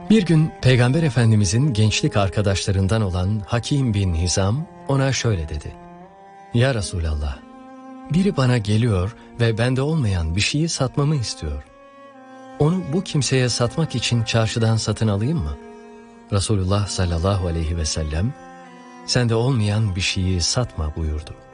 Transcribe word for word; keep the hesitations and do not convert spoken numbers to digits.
Bir gün Peygamber Efendimizin gençlik arkadaşlarından olan Hakim bin Hizam ona şöyle dedi: "Ya Resulallah, biri bana geliyor ve bende olmayan bir şeyi satmamı istiyor. Onu bu kimseye satmak için çarşıdan satın alayım mı?" Resulullah sallallahu aleyhi ve sellem, "Sende olmayan bir şeyi satma" buyurdu.